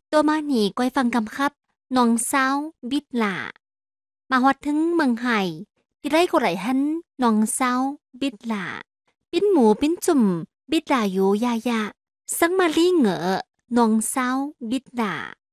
ตัวมาหนีก้อยฟังกำครับน้องเศร้าบิดหล่ามาฮอดถึงเมืองไห่ที่ไรก็ไรหันน้องเศร้าบิดหล่าปิ้นหมูปิ้นจุ่มบิดหล่าอยู่ยายาสังมาลี่เหงอน้องเศร้าบิดหล่า